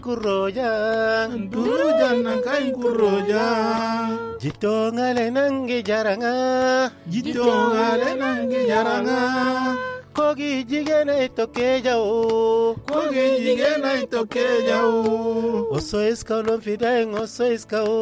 kuroja Duruja nankai kuroja Jitongale nange jaranga Jitongale nange jaranga Kogi jigene itoke jau Kogi jigene itoke jau Oso iska ulon fideng oso iska